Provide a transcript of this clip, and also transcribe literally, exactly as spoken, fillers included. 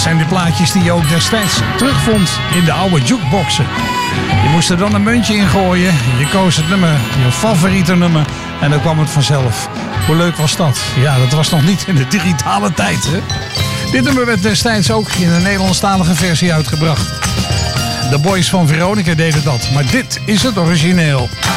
zijn de plaatjes die je ook destijds terugvond in de oude jukeboxen. Je moest er dan een muntje in gooien. Je koos het nummer, je favoriete nummer. En dan kwam het vanzelf. Hoe leuk was dat? Ja, dat was nog niet in de digitale tijd, hè? Dit nummer werd destijds ook in een Nederlandstalige versie uitgebracht. De Boys van Veronica deden dat, maar dit is het origineel.